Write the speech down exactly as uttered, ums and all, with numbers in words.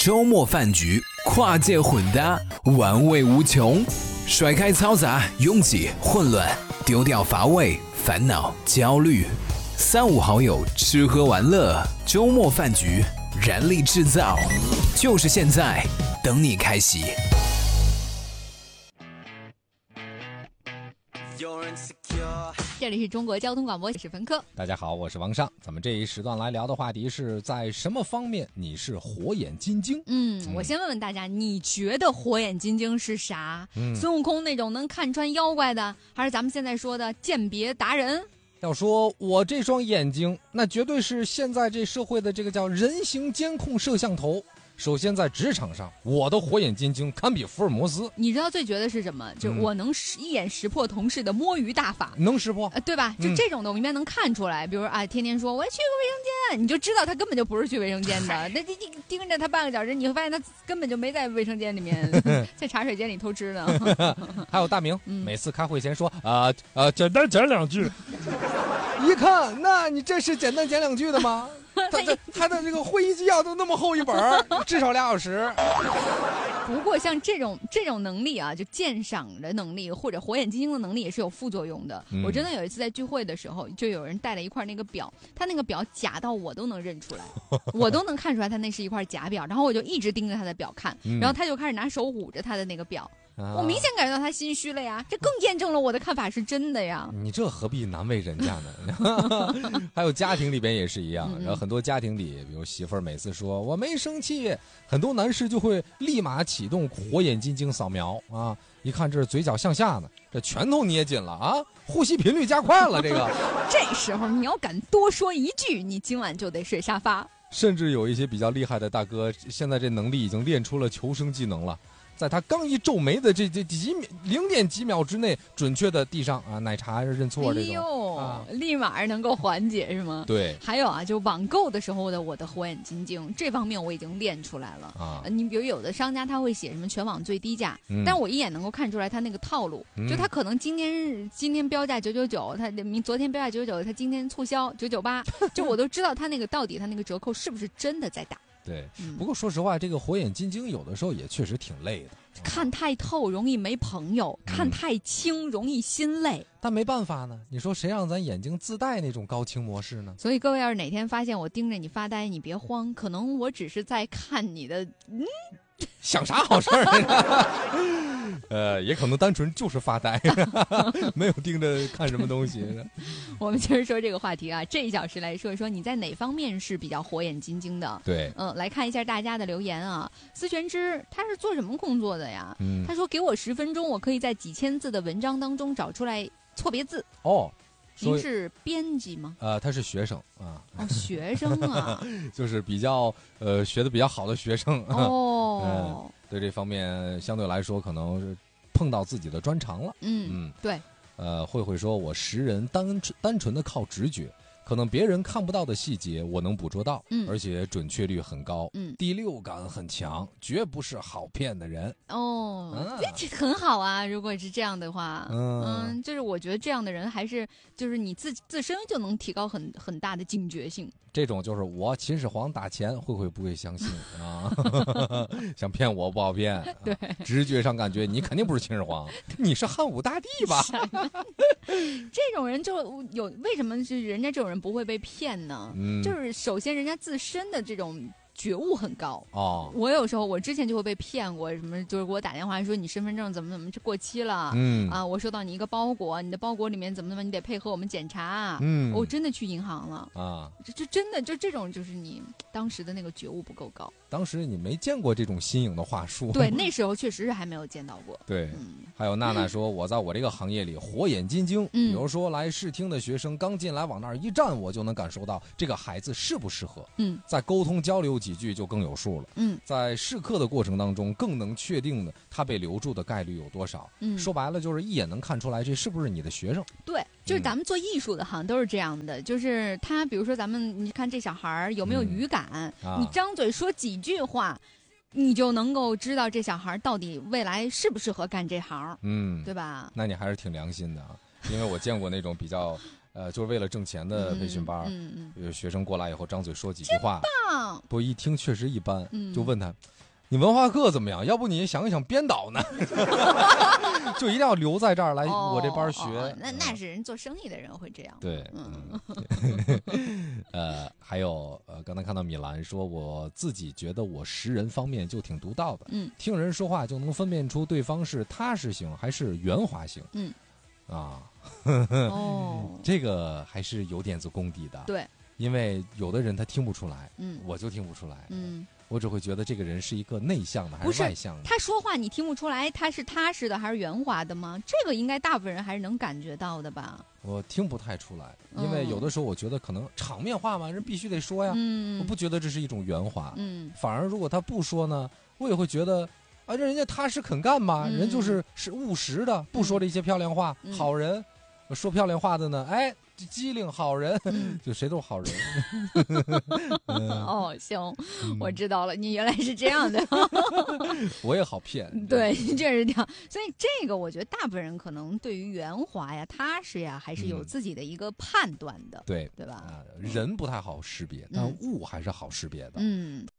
周末饭局，跨界混搭，玩味无穷。甩开嘈杂、拥挤、混乱，丢掉乏味、烦恼、焦虑。三五好友吃喝玩乐，周末饭局，燃力制造，就是现在，等你开启。 这里是中国交通广播，我是冯科。 大家好，我是王尚。咱们这一时段来聊的话题是在什么方面你是火眼金睛？ 嗯，嗯我先问问大家，你觉得火眼金睛是啥？ 嗯、 孙悟空那种能看穿妖怪的，还是咱们现在说的鉴别达人？ 要说我这双眼睛，那绝对是现在这社会的这个叫人形监控摄像头。首先在职场上，我的火眼金睛堪比福尔摩斯。 你知道最绝的是什么？就我能一眼识破同事的摸鱼大法。 能识破、 呃、对吧？就这种的我应该能看出来、嗯、比如啊，天天说我要去个卫生间，你就知道他根本就不是去卫生间的。那你盯着他半个小时，你会发现他根本就没在卫生间里面在茶水间里偷吃呢。 还有大明、嗯、每次开会前说啊啊、呃，简单讲两句。一看，那你这是简单讲两句的吗？他的他的这个会议纪要都那么厚一本，至少俩小时。 不过像这种这种能力啊，就鉴赏的能力或者火眼金睛的能力也是有副作用的。嗯、我真的有一次在聚会的时候，就有人带了一块那个表，他那个表假到我都能认出来，我都能看出来他那是一块假表，然后我就一直盯着他的表看，嗯、然后他就开始拿手捂着他的那个表。我明显感觉到他心虚了呀，这更验证了我的看法是真的呀。 你这何必难为人家呢？还有家庭里边也是一样，然后很多家庭里，比如媳妇儿每次说我没生气，很多男士就会立马启动火眼金睛扫描啊，一看这是嘴角向下呢，这拳头捏紧了啊，呼吸频率加快了，这个这时候你要敢多说一句，你今晚就得睡沙发。 甚至有一些比较厉害的大哥，现在这能力已经练出了求生技能了。在他刚一皱眉的这这几秒零点几秒之内，准确的递上啊奶茶认错这种， 哎呦， 啊、 立马能够缓解是吗？ 对。 还有啊，就网购的时候的我的火眼金睛这方面我已经练出来了啊。你比如有的商家他会写什么全网最低价，嗯、但我一眼能够看出来他那个套路，嗯、就他可能今天今天标价九九九，他明昨天标价九九九，他今天促销九九八，就我都知道他那个到底他那个折扣是不是真的在打。 对，不过说实话，这个火眼金睛有的时候也确实挺累的。 看太透容易没朋友，看太清容易心累。 嗯、但没办法呢，你说谁让咱眼睛自带那种高清模式呢？ 所以各位要是哪天发现我盯着你发呆，你别慌，可能我只是在看你的，嗯， 想啥好事儿？呃，也可能单纯就是发呆，没有盯着看什么东西。 我们接着说这个话题啊，这一小时来说一说你在哪方面是比较火眼金睛的？ 对， 嗯、呃，来看一下大家的留言啊。思璇之他是做什么工作的呀？嗯，他说给我十分钟，我可以在几千字的文章当中找出来错别字。 哦。 您是编辑吗？ 呃，他是学生啊。 哦，学生啊， 就是比较呃学的比较好的学生。 哦、 嗯，对这方面相对来说可能是碰到自己的专长了。 嗯嗯，对。 呃，慧慧说，我识人单单纯的靠直觉。可能别人看不到的细节，我能捕捉到，嗯，而且准确率很高，嗯，第六感很强，绝不是好骗的人。 哦，啊、这很好啊！如果是这样的话，嗯, 嗯，就是我觉得这样的人还是就是你自自身就能提高很很大的警觉性。 这种就是我秦始皇打钱，慧慧不会相信啊，想骗我不好骗。 对、 啊，直觉上感觉你肯定不是秦始皇，你是汉武大帝吧？ 这种人就有为什么是人家这种人不会被骗呢？嗯，就是首先人家自身的这种觉悟很高哦。我有时候我之前就会被骗过，什么就是给我打电话说你身份证怎么怎么过期了，嗯啊，我收到你一个包裹，你的包裹里面怎么怎么，你得配合我们检查。嗯，我真的去银行了啊，这这真的就这种就是你当时的那个觉悟不够高。 当时你没见过这种新颖的话术。 对，那时候确实是还没有见到过。 对，嗯、还有娜娜说，我在我这个行业里火眼金睛，嗯、比如说来试听的学生刚进来往那儿一站，我就能感受到这个孩子适不适合。嗯，在沟通交流几句就更有数了。嗯，在试课的过程当中，更能确定的他被留住的概率有多少。嗯，说白了就是一眼能看出来这是不是你的学生。 对。就是咱们做艺术的好像都是这样的，就是他比如说咱们你看这小孩有没有语感、嗯啊、你张嘴说几句话你就能够知道这小孩到底未来适不适合干这行，嗯，对吧？ 那你还是挺良心的啊，因为我见过那种比较呃，就是为了挣钱的培训班，嗯嗯、学生过来以后张嘴说几句话， 棒不一听确实一般，嗯、就问他。你文化课怎么样？要不你想一想编导呢？就一定要留在这儿来我这班学。哦哦、那那是人做生意的人会这样。 对，嗯，呃，还有呃，刚才看到米兰说，我自己觉得我识人方面就挺独到的，嗯，听人说话就能分辨出对方是踏实型还是圆滑型，嗯，啊，哦，这个还是有点子功底的。 对， 因为有的人他听不出来，嗯，我就听不出来，嗯。我只会觉得这个人是一个内向的还是外向的。 他说话你听不出来他是踏实的还是圆滑的吗？这个应该大部分人还是能感觉到的吧。 我听不太出来，因为有的时候我觉得可能场面话嘛，人必须得说呀，嗯、我不觉得这是一种圆滑，嗯，反而如果他不说呢，我也会觉得啊，这人家踏实肯干嘛，嗯、人就是是务实的，不说这些漂亮话，嗯、好人。说漂亮话的呢，哎，机灵好人，嗯、就谁都是好人。 嗯、哦，行，嗯、我知道了，你原来是这样的。 我也好骗。 对，这是这样。所以这个我觉得大部分人可能对于圆滑呀、踏实呀，还是有自己的一个判断的。 对， 对吧？ 呃，人不太好识别，但物还是好识别的。嗯。